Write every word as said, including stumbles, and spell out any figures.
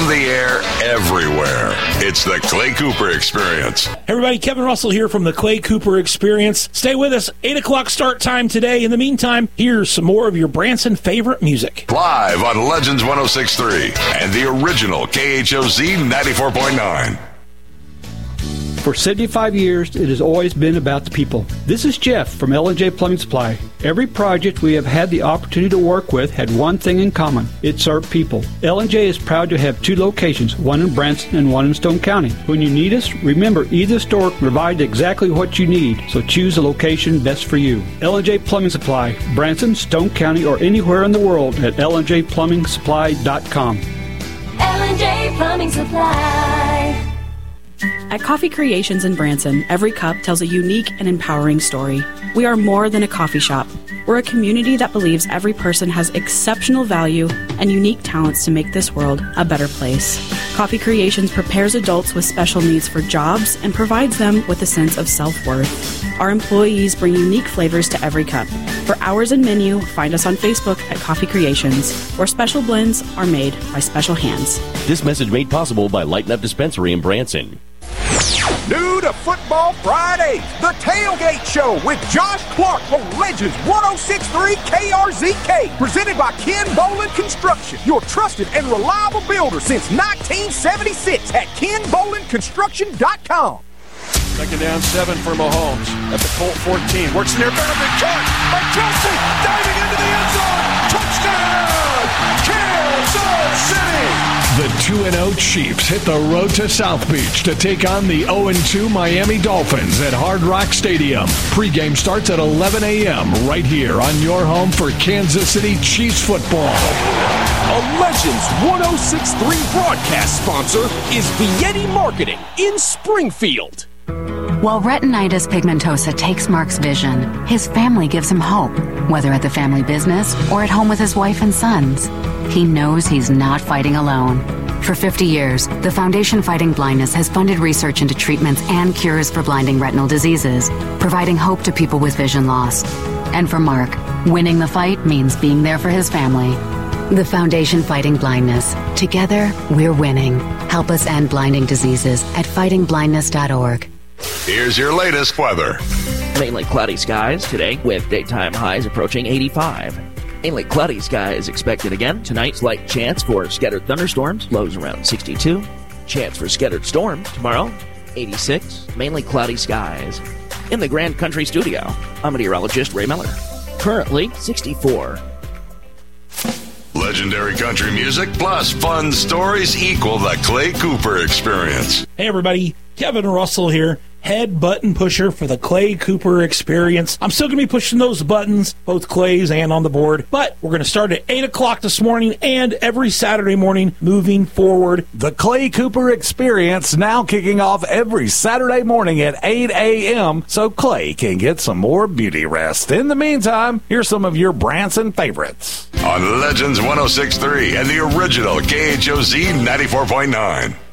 on the air, everywhere. It's the Clay Cooper Experience. Hey everybody, Kevin Russell here from the Clay Cooper Experience. Stay with us, eight o'clock start time today. In the meantime, here's some more of your Branson favorite music. Live on Legends one oh six point three and the original K H O Z ninety-four point nine. For seventy-five years, it has always been about the people. This is Jeff from L and J Plumbing Supply. Every project we have had the opportunity to work with had one thing in common. It's our people. L and J is proud to have two locations, one in Branson and one in Stone County. When you need us, remember either store can provide exactly what you need, so choose a location best for you. L and J Plumbing Supply, Branson, Stone County, or anywhere in the world at L and J plumbing supply dot com. L and J Plumbing Supply. At Coffee Creations in Branson, every cup tells a unique and empowering story. We are more than a coffee shop. We're a community that believes every person has exceptional value and unique talents to make this world a better place. Coffee Creations prepares adults with special needs for jobs and provides them with a sense of self-worth. Our employees bring unique flavors to every cup. For hours and menu, find us on Facebook at Coffee Creations, where special blends are made by special hands. This message made possible by Lighten Up Dispensary in Branson. New to Football Fridays, the Tailgate Show with Josh Clark from Legends one oh six point three K R Z K, presented by Ken Boland Construction, your trusted and reliable builder since nineteen seventy-six at ken boland construction dot com. Second down, seven for Mahomes at the Colt fourteen. Works in there, big catch by Kelsey, diving into the end zone. Touchdown, Kansas City! The two and oh Chiefs hit the road to South Beach to take on the oh and two Miami Dolphins at Hard Rock Stadium. Pre-game starts at eleven a.m. right here on your home for Kansas City Chiefs football. A Legends one oh six point three broadcast sponsor is Vietti Marketing in Springfield. While retinitis pigmentosa takes Mark's vision, his family gives him hope, whether at the family business or at home with his wife and sons. He knows he's not fighting alone. For fifty years, the Foundation Fighting Blindness has funded research into treatments and cures for blinding retinal diseases, providing hope to people with vision loss. And for Mark, winning the fight means being there for his family. The Foundation Fighting Blindness. Together, we're winning. Help us end blinding diseases at fighting blindness dot org. Here's your latest weather. Mainly cloudy skies today with daytime highs approaching eighty-five. Mainly cloudy skies expected again tonight. Slight chance for scattered thunderstorms. Lows around sixty-two. Chance for scattered storms tomorrow. eighty-six. Mainly cloudy skies. In the Grand Country Studio, I'm meteorologist Ray Miller. Currently sixty-four. Legendary country music plus fun stories equal the Clay Cooper Experience. Hey everybody, Kevin Russell here, head button pusher for the Clay Cooper Experience. I'm still going to be pushing those buttons, both Clay's and on the board, but we're going to start at eight o'clock this morning and every Saturday morning moving forward. The Clay Cooper Experience now kicking off every Saturday morning at eight a.m. so Clay can get some more beauty rest. In the meantime, here's some of your Branson favorites. On Legends one oh six point three and the original K H O Z ninety-four point nine.